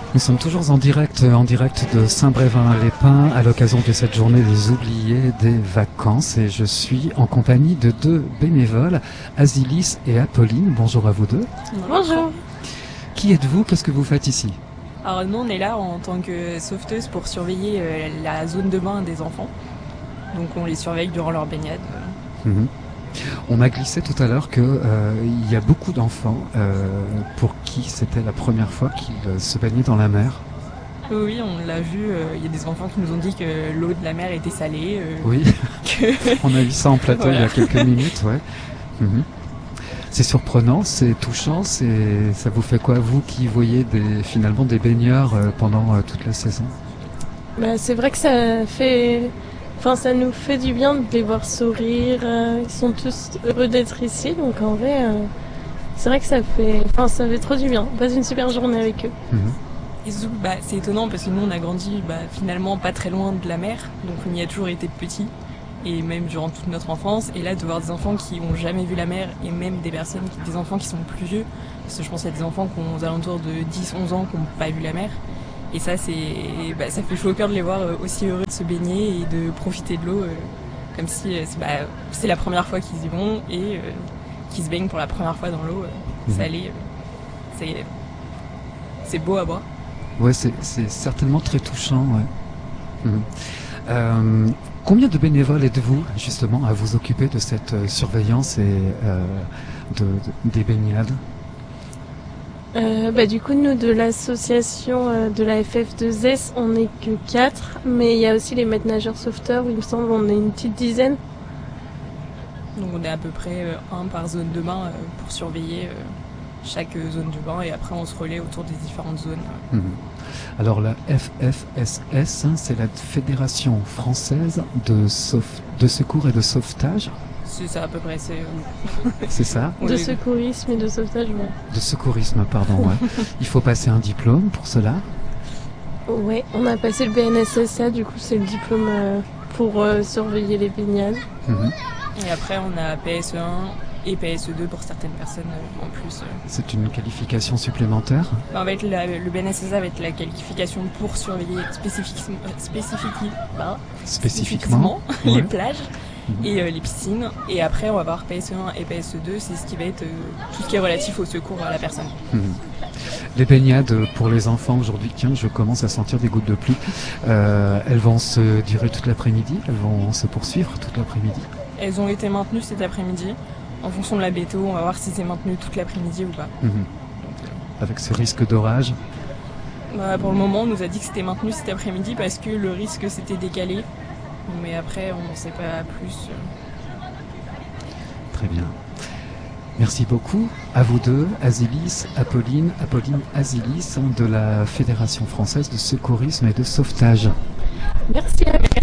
Nous sommes toujours en direct de Saint-Brévin-les-Pins à l'occasion de cette journée des oubliés des vacances et je suis en compagnie de deux bénévoles, Azilis et Apolline. Bonjour à vous deux. Bonjour. Qui êtes-vous? Qu'est-ce que vous faites ici? Alors nous on est là en tant que sauveteuse pour surveiller la zone de bain des enfants. Donc on les surveille durant leur baignade. Mmh. On m'a glissé tout à l'heure qu'il y a beaucoup d'enfants pour qui c'était la première fois qu'ils se baignaient dans la mer. Oui, on l'a vu, il y a des enfants qui nous ont dit que l'eau de la mer était salée. Oui, on a vu ça en plateau voilà. Il y a quelques minutes. Ouais. Mmh. C'est surprenant, c'est touchant, ça vous fait quoi, vous qui voyez finalement des baigneurs pendant toute la saison? C'est vrai que ça nous fait du bien de les voir sourire. Ils sont tous heureux d'être ici, donc en vrai, c'est vrai que ça fait trop du bien. On passe une super journée avec eux. Mmh. Et surtout, c'est étonnant parce que nous on a grandi finalement pas très loin de la mer, donc on y a toujours été petits. Et même durant toute notre enfance, et là de voir des enfants qui ont jamais vu la mer, et même des enfants qui sont plus vieux, parce que je pense qu'il y a des enfants qui ont aux alentours de 10-11 ans qui n'ont pas vu la mer, et ça ça fait chaud au cœur de les voir aussi heureux de se baigner et de profiter de l'eau, comme si c'est la première fois qu'ils y vont, et qu'ils se baignent pour la première fois dans l'eau, c'est beau à voir. Ouais, c'est certainement très touchant, ouais. Mmh. Combien de bénévoles êtes-vous justement à vous occuper de cette surveillance et des baignades? Du coup, nous de l'association de la FF2S, on n'est que 4, mais il y a aussi les maîtres nageurs sauveteurs où il me semble on est une petite dizaine. Donc on est à peu près un par zone de bain pour surveiller chaque zone de bain et après on se relaie autour des différentes zones. Mmh. Alors la FFSS, c'est la Fédération française de secours et de sauvetage. C'est ça à peu près, c'est ça. De secourisme et de sauvetage, ouais. De secourisme, pardon, ouais. Il faut passer un diplôme pour cela. Ouais, on a passé le BNSSA, du coup c'est le diplôme pour surveiller les baignades. Mmh. Et après on a PSE1 et PSE2 pour certaines personnes en plus. C'est une qualification supplémentaire? Le BNSSA va être la qualification pour surveiller spécifiquement ouais. Les plages et les piscines. Et après on va avoir PSE1 et PSE2, c'est ce qui va être tout ce qui est relatif au secours à la personne. Mmh. Les baignades pour les enfants aujourd'hui, tiens, je commence à sentir des gouttes de pluie. Elles vont se durer toute l'après-midi? Elles vont se poursuivre toute l'après-midi? Elles ont été maintenues cet après-midi. En fonction de la météo, on va voir si c'est maintenu toute l'après-midi ou pas. Mmh. Avec ce risque d'orage? Pour le moment, on nous a dit que c'était maintenu cet après-midi parce que le risque s'était décalé. Mais après, on ne sait pas plus. Très bien. Merci beaucoup à vous deux, Azilis, Apolline, Azilis, de la Fédération française de secourisme et de sauvetage. Merci à vous.